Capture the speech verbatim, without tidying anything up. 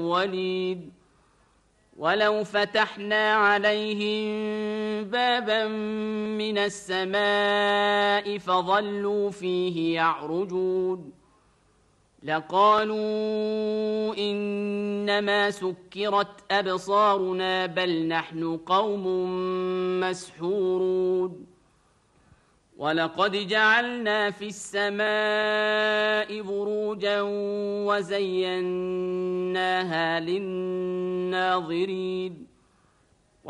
وليد ولو فتحنا عليهم بابا من السماء فظلوا فيه يعرجون لقالوا إنما سكرت أبصارنا بل نحن قوم مسحورون ولقد جعلنا في السماء بروجا وزيناها للناظرين